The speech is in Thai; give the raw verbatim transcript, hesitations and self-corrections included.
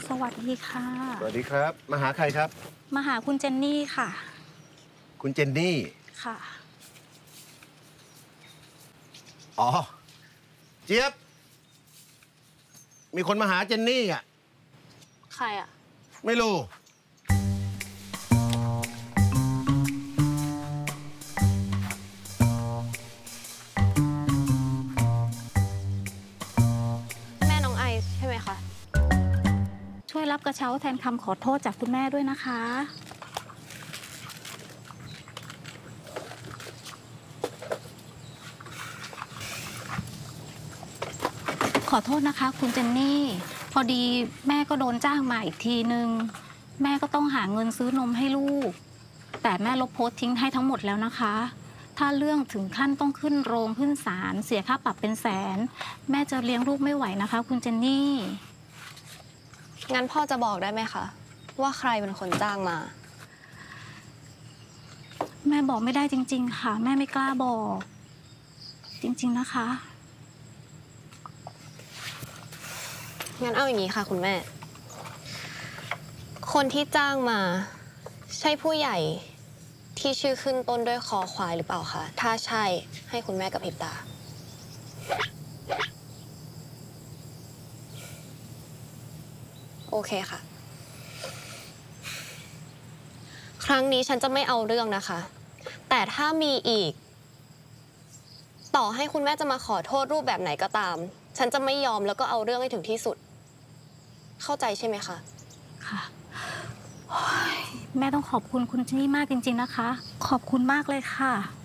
สวัสดีค่ะสวัสดีครับมาหาใครครับมาหาคุณเจนนี่ค่ะคุณเจนนี่ค่ะอ๋อเจี๊ยบมีคนมาหาเจนนี่อ่ะใครอ่ะไม่รู้แม่น้องไอซ์ใช่ไหมคะช่วยรับกระเช้าแทนคำขอโทษจากคุณแม่ด้วยนะคะขอโทษนะคะคุณเจนนี่พอดีแม่ก็โดนจ้างมาอีกทีนึงแม่ก็ต้องหาเงินซื้อนมให้ลูกแต่แม่ลบโพสต์ทิ้งให้ทั้งหมดแล้วนะคะถ้าเรื่องถึงขั้นต้องขึ้นโรงขึ้นศาลเสียค่าปรับเป็นแสนแม่จะเลี้ยงลูกไม่ไหวนะคะคุณเจนนี่งั้นพ่อจะบอกได้ไหมคะว่าใครเป็นคนจ้างมาแม่บอกไม่ได้จริงๆค่ะแม่ไม่กล้าบอกจริงๆนะคะงั้นเอาอย่างนี้ค่ะคุณแม่ คนที่จ้างมาใช่ผู้ใหญ่ที่ชื่อขึ้นต้นด้วยคอควายหรือเปล่าคะถ้าใช่ให้คุณแม่กับพริบตาโอเคค่ะครั้งนี้ฉันจะไม่เอาเรื่องนะคะแต่ถ้ามีอีกต่อให้คุณแม่จะมาขอโทษรูปแบบไหนก็ตามฉันจะไม่ยอมแล้วก็เอาเรื่องให้ถึงที่สุดเข้าใจใช่ไหมคะค่ะแม่ต้องขอบคุณคุณเจนนี่มากจริงๆนะคะขอบคุณมากเลยค่ะ